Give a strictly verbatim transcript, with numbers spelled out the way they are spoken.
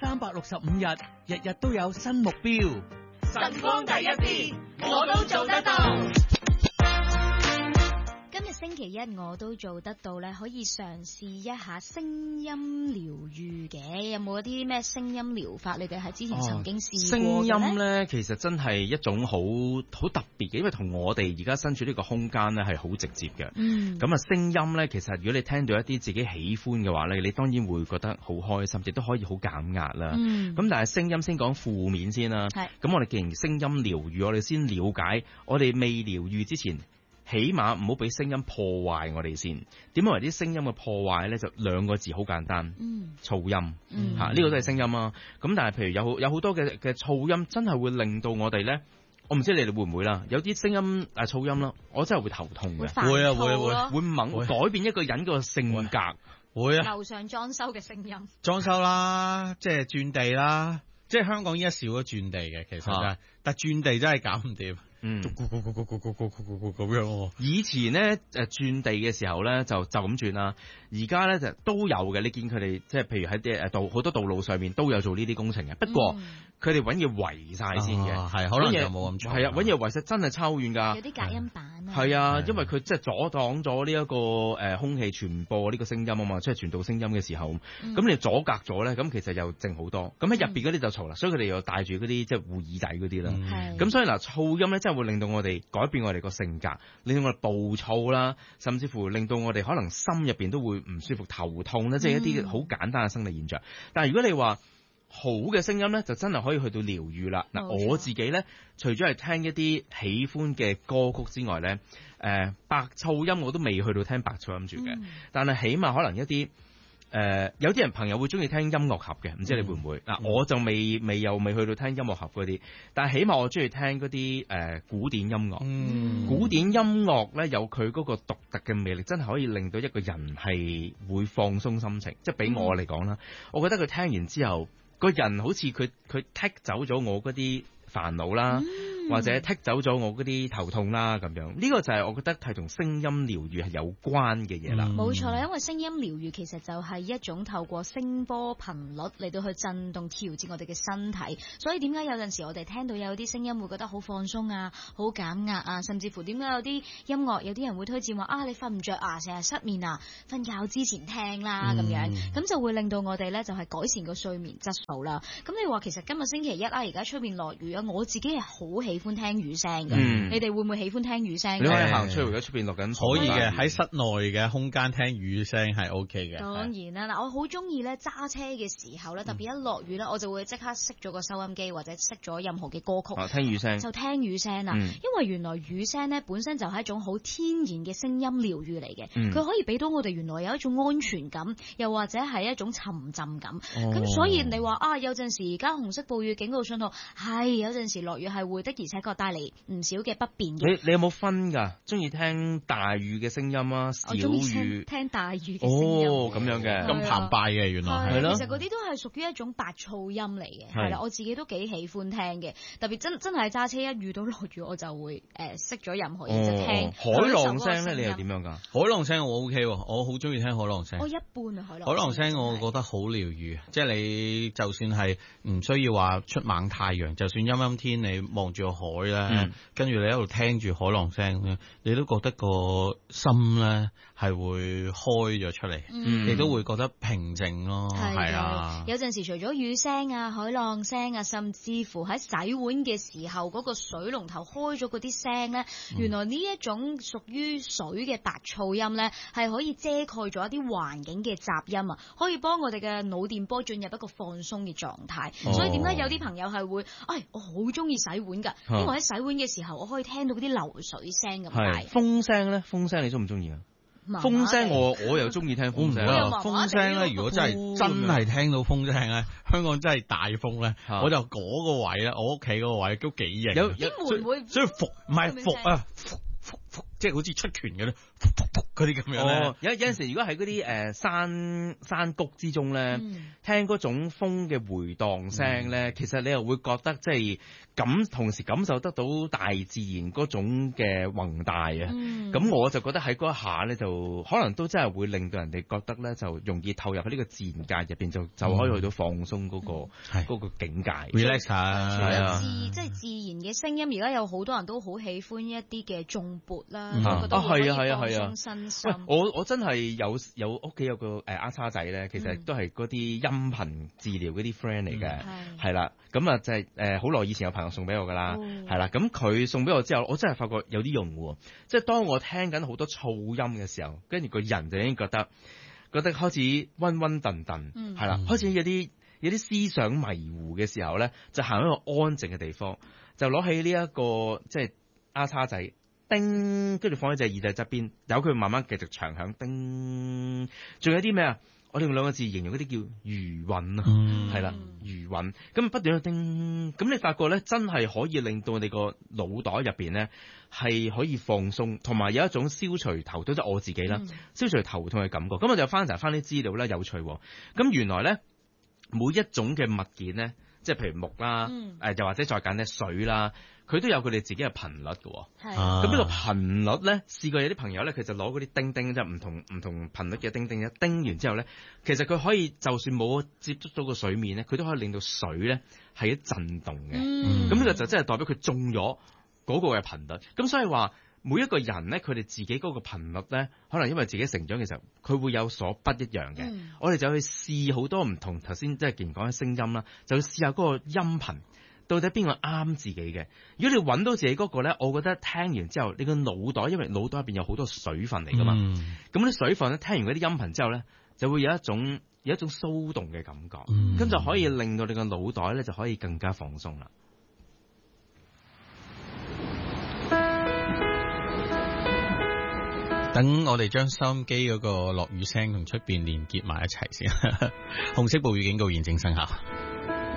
三百六十五日，日日都有新目標。 晨光第一線，我都做得到。 今日星期一我都做得到咧，可以嘗試一下聲音療愈嘅。有冇一啲咩聲音療法？你哋喺之前曾經試過嘅咧？ 聲音咧，其實真係一種好好特別嘅，因為同我哋而家身處呢個空間咧係好直接嘅。嗯，咁啊，聲音咧，其實如果你聽到一啲自己喜歡嘅話咧，你當然會覺得好開心，亦都可以好減壓啦。嗯，咁但係聲音先講負面先啦。係，咁我哋既然聲音療愈，我哋先了解，我哋未療愈之前，起碼唔好俾聲音破壞我哋先。點解為啲聲音嘅破壞咧？就兩個字好簡單，嗯，噪音，吓、嗯、呢、啊這個都係聲音啊。咁但係譬如有有好多嘅嘅噪音，真係會令到我哋咧，我唔知你哋會唔會啦。有啲聲音誒噪音啦，我真係會頭痛嘅， 會啊會會會猛會改變一個人個性格， 會啊。 樓上裝修嘅聲音， 裝修啦，即係轉地啦，即係香港依家少咗轉地嘅，其實真係、啊，但係轉地真係搞唔掂。嗯，咁樣。 以前咧誒轉地嘅時候咧就就咁轉啦，而家咧就都有嘅。你見佢哋即係譬如喺啲誒道好多道路上面都有做呢啲工程嘅，不過佢哋揾嘢圍晒先嘅， 係、啊、可能就冇咁長。 係啊，揾嘢圍晒真係差好遠㗎。 有啲隔音板啊。 係啊，因為佢即係阻擋咗呢一個誒空氣傳播呢個聲音啊嘛，即係傳導聲音嘅時候，咁、嗯、你阻隔咗咧，咁其實又靜好多。咁喺入邊嗰啲就嘈啦，所以佢哋又帶住嗰啲即係護耳仔嗰啲啦。咁、嗯、所以嗱噪音咧，真係會令到我哋改變我哋個性格，令到我哋暴躁啦，甚至乎令到我哋可能心入邊都會唔舒服、頭痛啦，即、就、係、是、一啲好簡單嘅生理現象。但係如果你話好嘅聲音咧，就真係可以去到療愈啦。嗱，我自己咧，除咗係聽一啲喜歡嘅歌曲之外咧，誒、呃、白噪音我都未去到聽白噪音住嘅、嗯，但係起碼可能一啲。誒、呃，有啲人朋友會中意聽音樂盒嘅，唔知你會唔會？嗱、嗯，我就未未又未去到聽音樂盒嗰啲，但係起碼我中意聽嗰啲誒古典音樂。嗯，古典音樂咧有佢嗰個獨特嘅魅力，真係可以令到一個人係會放鬆心情。即係俾我嚟講啦，我覺得佢聽完之後，個人好似佢佢剔走咗我嗰啲煩惱啦。嗯或者剔走咗我嗰啲頭痛啦，咁樣呢個就係我覺得係同聲音療愈係有關嘅嘢啦。 冇錯啦，因為聲音療愈其實就係一種透過聲波頻率嚟到去震動調節我哋嘅身體，所以點解有陣時我哋聽到有啲聲音會覺得好放鬆啊，好減壓啊，甚至乎點解有啲音樂有啲人會推薦話啊，你瞓唔着啊，成日失眠啊，瞓覺之前聽啦咁、嗯、樣，咁就會令到我哋咧就係改善個睡眠質素啦。咁你話其實今日星期一啊，而家出面落雨啊，我自己係好喜歡聽雨聲嘅、嗯，你哋會唔會喜歡聽雨聲？ 你可以行出去，而家出邊落緊， 可以嘅。喺室內嘅空間聽雨聲係 O K 嘅。 當然啦，嗱，我好中意咧揸車嘅時候咧，特別一落雨咧、嗯，我就會即刻熄咗個收音機或者熄咗任何嘅歌曲， 啊、聽雨聲就聽雨聲啦、嗯。因為原來雨聲咧本身就係一種好天然嘅聲音療愈嚟嘅，佢、嗯、可以俾到我哋原來有一種安全感，又或者係一種沉浸感。咁、哦、所以你話啊，有陣時而家紅色暴雨警告信號係有陣時落雨係會的，而且確帶嚟唔少嘅不便嘅。 你你有冇分㗎？中意聽大雨嘅聲音啊，小雨聽大雨嘅聲音。 哦，咁樣嘅， 咁澎湃嘅原來係咯。其實嗰啲都係屬於一種白噪音嚟嘅，係啦，我自己都幾喜歡聽嘅。特別真真係揸車一遇到落雨，我就會誒熄咗任何嘢就聽。 海浪聲咧，你係點樣㗎？ 海浪聲我 OK 喎，我好中意聽海浪聲。 我一般啊，海浪。 海浪聲我覺得好療愈，即係你就算係唔需要話出猛太陽，就算陰陰天，你望住個海咧。嗯跟住你喺度聽住海浪聲咁樣，你都覺得個心咧係會開咗出嚟，你、嗯、都會覺得平靜咯。係啊， 有陣時除咗雨聲啊、海浪聲啊，甚至乎喺洗碗嘅時候嗰、嗰個水龍頭開咗嗰啲聲咧，原來呢一種屬於水嘅白噪音咧，係可以遮蓋咗一啲環境嘅雜音啊，可以幫我哋嘅腦電波進入一個放鬆嘅狀態。哦、所以點解有啲朋友係會，哎，我好中意洗碗噶、哦，因為喺洗碗嘅時候我可以聽到嗰啲流水聲咁大。 風聲咧，風聲你中唔中意啊？風聲我我又中意聽風聲。 風聲咧，如果真係真係聽到風聲咧，香港真係大風咧，我就嗰個位咧，我屋企嗰個位都幾型。 有有會唔會？ 所以伏唔係伏啊，伏伏即係好似出拳嘅咧，嗰啲咁樣咧。 哦，有有陣時如果喺嗰啲誒山山谷之中咧， 嗯聽嗰種風嘅回盪聲咧， 嗯其實你又會覺得即係感同時感受得到大自然嗰種嘅宏大啊。咁、 嗯、 我就覺得喺嗰一下咧，就可能都真係會令到人哋覺得咧，就容易透入喺呢個自然界入邊，就就可以去到放鬆嗰、嗰個係嗰、個境界 relax 下， 係啊自即係自然嘅聲音，而家有好多人都好喜歡一啲嘅頌缽啦， 嗯我覺得啊可以係啊係啊係啊放鬆身心。 喂，我我真係有有屋企有個誒阿叉仔咧，其實都係嗰啲音頻治療嗰啲 friend 嚟嘅， 嗯係啦、咁啊就係誒好耐以前有朋友送俾我噶啦， 哦係啦、咁佢送俾我之後，我真係發覺有啲用喎，即係當我聽緊好多噪音嘅時候，跟住個人就已經覺得覺得開始暈暈頓頓， 嗯係啦、開始有啲有啲思想迷糊嘅時候咧，就行喺一個安靜嘅地方，就攞起呢、這、一個即係阿叉仔。叮，跟住放喺隻耳仔側邊，由佢慢慢繼續長響。叮，仲有啲咩啊？我哋用兩個字形容嗰啲叫餘韻啊，係啦、 嗯， 餘韻。咁不斷去叮，咁你發覺咧，真係可以令到你個腦袋入邊咧係可以放鬆，同埋有一種消除頭痛，即係我自己啦， 嗯、 消除頭痛嘅感覺。咁我就翻查翻啲資料啦，有趣喎。咁原來咧每一種嘅物件咧，即係譬如木啦，誒、 嗯呃、又或者再揀啲水啦。佢都有佢哋自己嘅頻率嘅喎， 係咁呢個頻率咧，試過有啲朋友咧，佢就攞嗰啲叮叮，即係唔同唔同頻率嘅叮叮，一叮完之後咧，其實佢可以就算冇接觸到個水面咧，佢都可以令到水咧係一震動嘅。 嗯， 咁呢個就真係代表佢中咗嗰個嘅頻率。咁所以話每一個人咧，佢哋自己嗰個頻率咧，可能因為自己成長嘅時候，佢會有所不一樣嘅。 嗯、 我哋就去試好多唔同，頭先即係既然講緊聲音啦，就去試下嗰個音頻。到底邊個啱自己嘅？如果你揾到自己嗰個咧，我覺得聽完之後，你個腦袋因為腦袋入邊有好多水分嚟噶嘛，咁啲、嗯、水分咧聽完嗰啲音頻之後咧，就會有一種有一種騷動嘅感覺，咁、嗯、就可以令到你個腦袋咧就可以更加放鬆啦。 等我哋將收音機嗰個落雨聲同出邊連結埋一齊先。紅色暴雨警告現正生效。